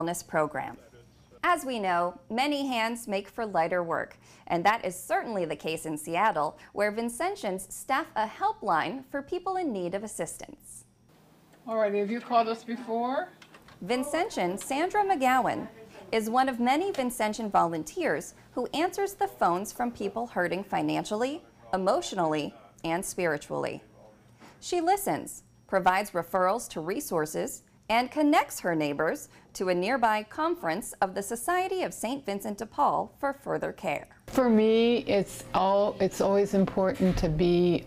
wellness program. As we know, many hands make for lighter work, and that is certainly the case in Seattle, where Vincentians staff a helpline for people in need of assistance. All right, have you called us before? Vincentian Sandra McGowan is one of many Vincentian volunteers who answers the phones from people hurting financially, emotionally, and spiritually. She listens, provides referrals to resources, and connects her neighbors to a nearby conference of the Society of St. Vincent de Paul for further care. For me, it's always important to be,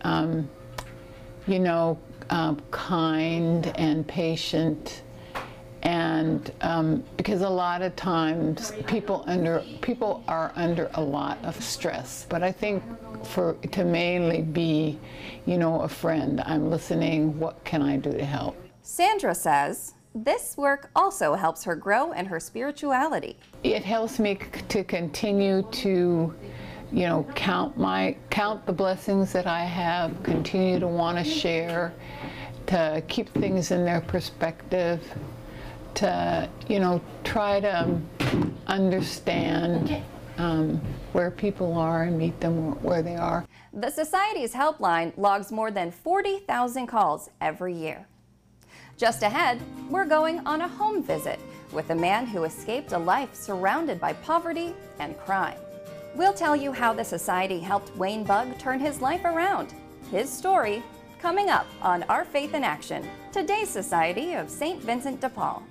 kind and patient, and because a lot of times people are under a lot of stress. But I think to mainly be, a friend, I'm listening. What can I do to help? Sandra says this work also helps her grow in her spirituality. It helps me to continue to, count the blessings that I have, continue to want to share, to keep things in their perspective, to, try to understand where people are and meet them where they are. The Society's helpline logs more than 40,000 calls every year. Just ahead, we're going on a home visit with a man who escaped a life surrounded by poverty and crime. We'll tell you how the Society helped Wayne Bugg turn his life around. His story coming up on Our Faith in Action, today's Society of St. Vincent de Paul.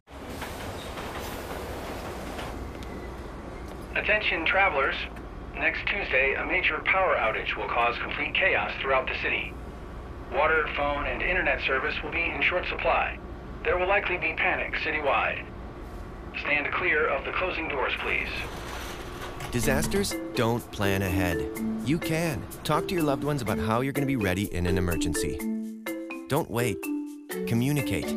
Attention travelers, next Tuesday a major power outage will cause complete chaos throughout the city. Water, phone, and internet service will be in short supply. There will likely be panic citywide. Stand clear of the closing doors, please. Disasters don't plan ahead. You can. Talk to your loved ones about how you're going to be ready in an emergency. Don't wait. Communicate.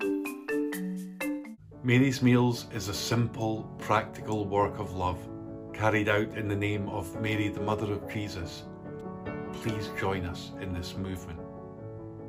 Mary's Meals is a simple, practical work of love carried out in the name of Mary, the Mother of Jesus. Please join us in this movement.